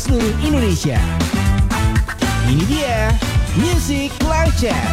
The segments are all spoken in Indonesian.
seluruh Indonesia. Ini dia Music Live Chat.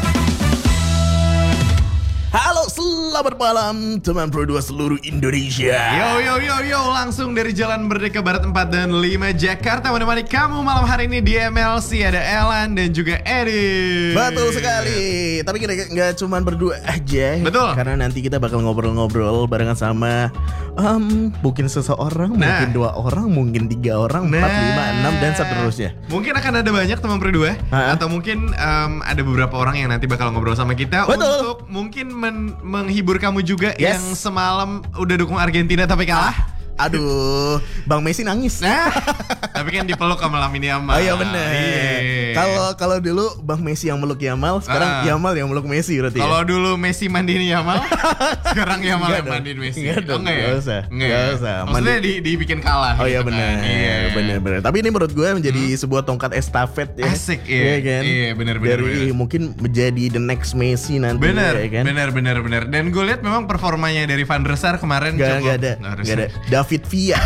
Halo, selamat malam teman Pro 2 seluruh Indonesia. Yo, langsung dari Jalan Merdeka Barat 4 dan 5 Jakarta menemani kamu malam hari ini di MLC. Ada Elan dan juga Edi. Betul sekali. Tapi kita nggak cuma berdua aja. Betul. Karena nanti kita bakal ngobrol-ngobrol barengan sama mungkin seseorang, mungkin 2 orang, mungkin 3 orang, 4, 5, 6 dan seterusnya. Mungkin akan ada banyak teman Pro 2 atau mungkin ada beberapa orang yang nanti bakal ngobrol sama kita. Betul. Untuk mungkin menghibur kamu juga yang semalam udah dukung Argentina tapi kalah. Aduh, Bang Messi nangis. Tapi kan dipeluk sama Lamine Yamal. Oh iya bener. Kalau dulu Bang Messi yang meluk Yamal, sekarang Yamal yang meluk Messi berarti. Kalau dulu Messi mandiin Yamal, sekarang Yamal yang mandiin Messi. Enggak usah. Maksudnya dibikin kalah. Oh iya gitu benar. kan. Benar. Tapi ini menurut gue menjadi sebuah tongkat estafet ya. Asik ya. Kan? Iya benar. Dari mungkin menjadi the next Messi nanti. Benar, ya kan? benar. Dan gue lihat memang performanya dari Van der Sar kemarin Gak ada. David Villa.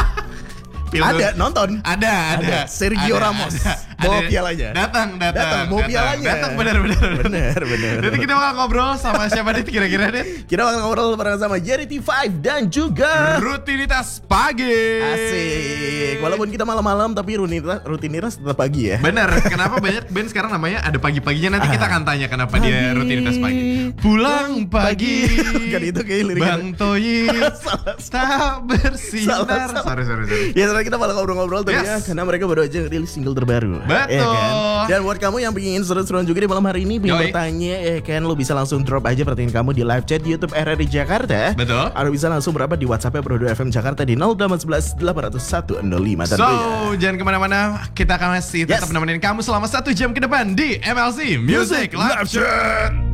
Ada nonton. Ada. Sergio Ramos bawa pialanya. Datang. Bawa pialanya. Datang benar. Nanti kita bakal ngobrol sama siapa nih kira-kira deh? Kita bakal ngobrol bareng sama Jerry T5 dan juga Rutinitas Pagi. Asik. Walaupun kita malam-malam tapi rutinitas tetap pagi ya. Benar. Kenapa banyak band sekarang namanya ada pagi-paginya? Nanti kita akan tanya kenapa dia Rutinitas Pagi. Pulang pagi. Kan itu kayak liriknya. Bang Toyi tak bersinar. Sorry. Ya kita malah ngobrol-ngobrol tadi ya, karena mereka baru aja rilis single terbaru. Betul. Ya kan? Dan buat kamu yang ingin seru-seruan juga di malam hari ini, pengen bertanya, ya kan, lo bisa langsung drop aja pertanyaan kamu di live chat YouTube RRI Jakarta. Betul. Atau bisa langsung berapa di WhatsApp Pro 2 FM Jakarta di 0811 801 05 tentunya. So, jangan kemana-mana, kita akan masih tetap nemenin kamu selama 1 jam ke depan di MLC Music Live Chat.